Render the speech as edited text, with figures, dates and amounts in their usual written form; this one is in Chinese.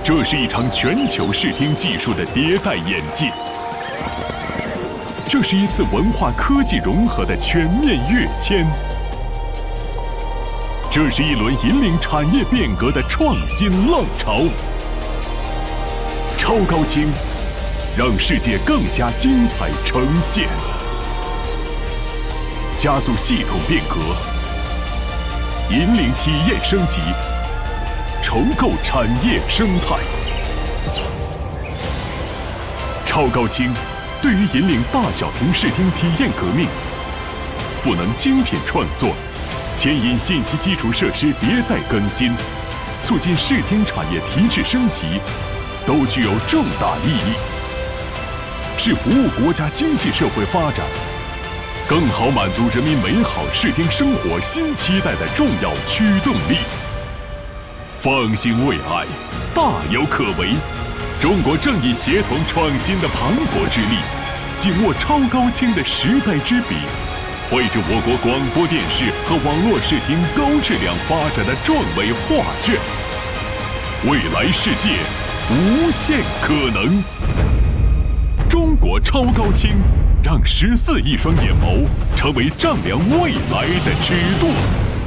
这是一场全球视听技术的迭代演进，这是一次文化科技融合的全面跃迁，这是一轮引领产业变革的创新浪潮。超高清，让世界更加精彩呈现，加速系统变革，引领体验升级，重构产业生态。超高清对于引领大小屏视听体验革命，赋能精品创作，牵引信息基础设施迭代更新，促进视听产业提质升级，都具有重大意义，是服务国家经济社会发展，更好满足人民美好视听生活新期待的重要驱动力。放心未来，大有可为。中国正以协同创新的磅礴之力，紧握超高清的时代之笔，绘制我国广播电视和网络视听高质量发展的壮伟画卷。未来世界无限可能。中国超高清，让14亿双眼眸成为丈量未来的尺度。